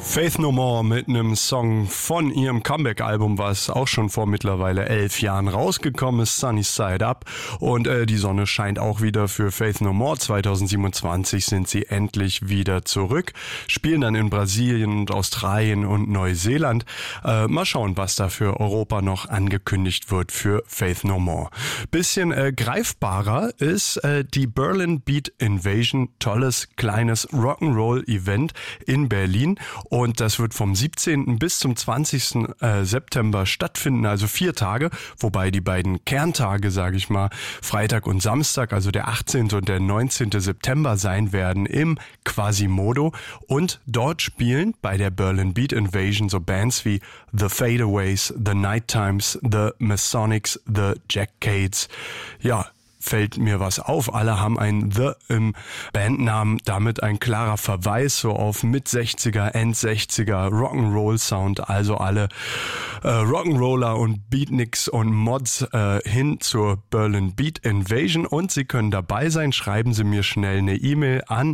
Faith No More mit einem Song von ihrem Comeback-Album, was auch schon vor mittlerweile 11 Jahren rausgekommen ist, Sunny Side Up. Und die Sonne scheint auch wieder für Faith No More. 2027 sind sie endlich wieder zurück, spielen dann in Brasilien und Australien und Neuseeland. Mal schauen, was da für Europa noch angekündigt wird für Faith No More. Bisschen greifbarer ist die Berlin Beat Invasion, tolles kleines Rock'n'Roll-Event in Berlin. Und das wird vom 17. bis zum 20. September stattfinden, also 4 Tage, wobei die beiden Kerntage, sage ich mal, Freitag und Samstag, also der 18. und der 19. September sein werden im Quasimodo. Und dort spielen bei der Berlin Beat Invasion so Bands wie The Fadeaways, The Night Times, The Masonics, The Jackcades. Ja, fällt mir was auf. Alle haben ein The im Bandnamen, damit ein klarer Verweis so auf Mit-60er, End-60er Rock'n'Roll-Sound, also alle Rock'n'Roller und Beatniks und Mods hin zur Berlin Beat Invasion, und Sie können dabei sein. Schreiben Sie mir schnell eine E-Mail an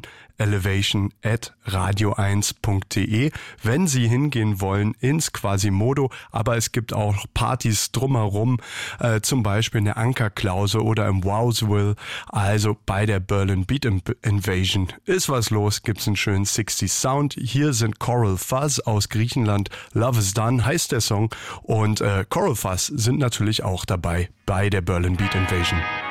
elevation@radio1.de, wenn Sie hingehen wollen ins Quasimodo, aber es gibt auch Partys drumherum, zum Beispiel in der Ankerklause oder im Wowsville, also bei der Berlin Beat Invasion ist was los, gibt's einen schönen 60s Sound. Hier sind Coral Fuzz aus Griechenland, Love Is Done heißt der Song, und Coral Fuzz sind natürlich auch dabei bei der Berlin Beat Invasion.